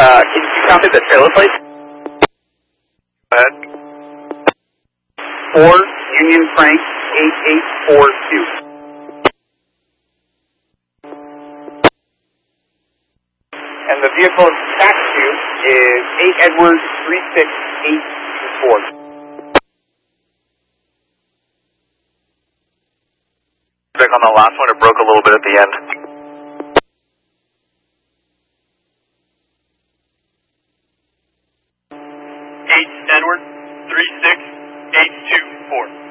Can you copy the trailer plate? Go ahead. 4 Union Frank 8842. And the vehicle it's attached to is 8 Edward 36824. Back on the last one, it broke a little bit at the end. 8 Edward 36824.